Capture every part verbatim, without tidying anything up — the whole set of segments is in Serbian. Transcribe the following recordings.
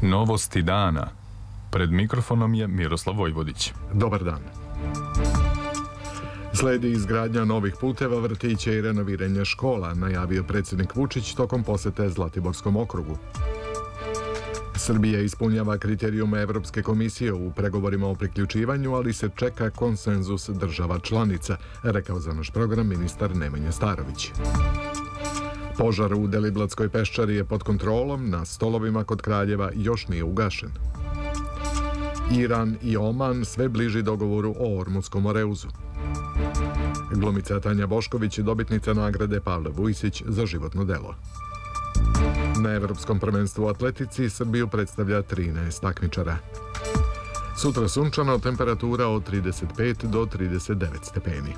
Novosti dana. Pred mikrofonom je Miroslav Vojvodić. Dobar dan. Sledi izgradnja novih puteva, vrtića i renoviranje škola, najavio predsjednik Vučić tokom posete Zlatiborskom okrugu. Srbija ispunjava kriterijume Evropske komisije u pregovorima o priključivanju, ali se čeka konsenzus država članica, rekao za naš program ministar Nemanja Starović. Požar u Deliblatskoj peščari je pod kontrolom, na stolovima kod Kraljeva još nije ugašen. Iran i Oman sve bliži dogovoru o Ormutskom oreuzu. Glumica Tanja Bošković, dobitnica nagrade Pavle Vujsić za životno delo. Na Evropskom prvenstvu u atletici Srbiju predstavlja trinaest takmičara. Sutra sunčano, temperatura od trideset pet do trideset devet stepeni.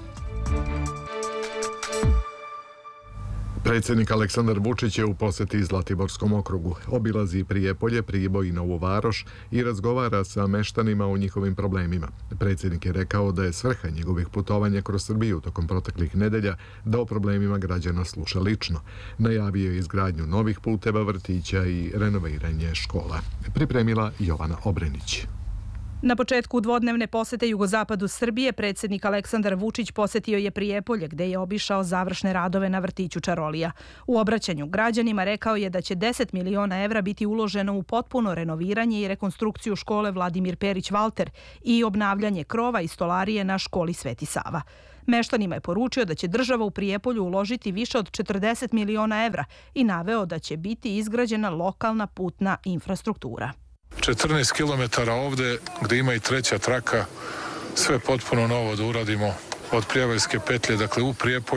Predsjednik Aleksandar Vučić je u posjeti Zlatiborskom okrugu. Obilazi Prijepolje, Priboj i Novu Varoš i razgovara sa meštanima o njihovim problemima. Predsjednik je rekao da je svrha njegovih putovanja kroz Srbiju tokom proteklih nedelja da o problemima građana sluša lično. Najavio je izgradnju novih puteva, vrtića i renoviranje škola. Pripremila Jovana Obrenić. Na početku dvodnevne posete jugozapadu Srbije predsjednik Aleksandar Vučić posjetio je Prijepolje gdje je obišao završne radove na vrtiću Čarolija. U obraćanju građanima rekao je da će deset miliona evra biti uloženo u potpuno renoviranje i rekonstrukciju škole Vladimir Perić Valter i obnavljanje krova i stolarije na školi Sveti Sava. Meštanima je poručio da će država u Prijepolju uložiti više od četrdeset miliona evra i naveo da će biti izgrađena lokalna putna infrastruktura. četrnaest kilometara ovde, gde ima i treća traka, sve potpuno novo da uradimo od Prijevaljske petlje, dakle u Prijepolju.